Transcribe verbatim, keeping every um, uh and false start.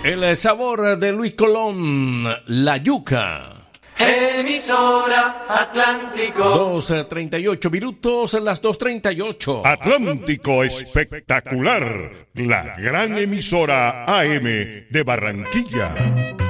El sabor de Luis Colón, La Yuca. Emisora Atlántico. dos treinta y ocho minutos, las dos treinta y ocho. Atlántico Espectacular, la gran emisora A M de Barranquilla.